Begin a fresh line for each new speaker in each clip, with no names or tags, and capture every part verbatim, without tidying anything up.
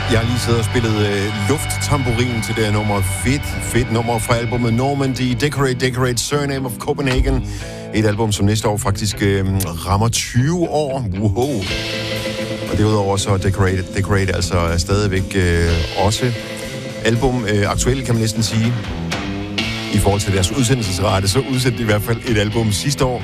Jeg har lige siddet og spillet øh, lufttamburin til det her nummer. Fedt, fedt nummer fra albumet Normandy, Decorate, Decorate, Surname of Copenhagen. Et album, som næste år faktisk øh, rammer tyve år. Wow. Og derudover så Decorate, Decorate altså stadigvæk øh, også album øh, aktuelt, kan man næsten sige. I forhold til deres udsendelsesrate, så udsendte de i hvert fald et album sidste år.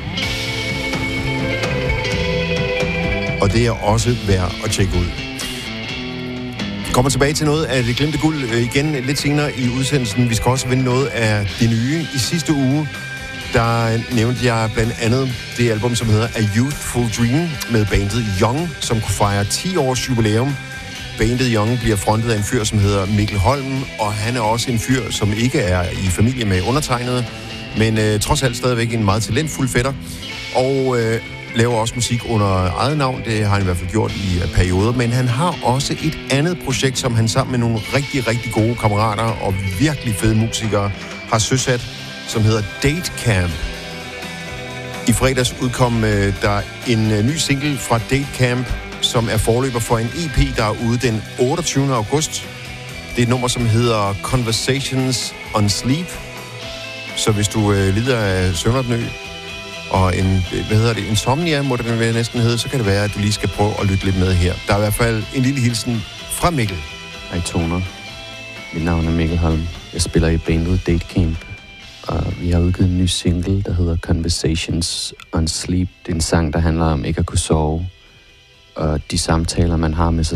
Og det er også værd at tjekke ud. Vi kommer tilbage til noget af det glemte guld igen lidt senere i udsendelsen. Vi skal også vinde noget af det nye. I sidste uge, der nævnte jeg blandt andet det album, som hedder A Youthful Dream med bandet Young, som kunne fejre ti års jubilæum. Bandet Young bliver frontet af en fyr, som hedder Mikkel Holm, og han er også en fyr, som ikke er i familie med undertegnede, men øh, trods alt stadigvæk en meget talentfuld fætter. Og øh, laver også musik under eget navn, det har han i hvert fald gjort i uh, perioder, men han har også et andet projekt, som han sammen med nogle rigtig, rigtig gode kammerater og virkelig fede musikere har søsat, som hedder Date Camp. I fredags udkom uh, der en uh, ny single fra Date Camp, som er forløber for en E P, der er ude den otteogtyvende august. Det er et nummer, som hedder Conversations on Sleep. Så hvis du uh, lider af søvnopnø, og en, hvad hedder det, insomnia, må det næsten hedde, så kan det være, at du lige skal prøve at lytte lidt med her. Der er i hvert fald en lille hilsen fra Mikkel.
Hej toner. Mit navn er Mikkel Holm. Jeg spiller i bandet Date Camp, og vi har udgivet en ny single, der hedder Conversations on Sleep. Det er en sang, der handler om ikke at kunne sove, og de samtaler, man har med sig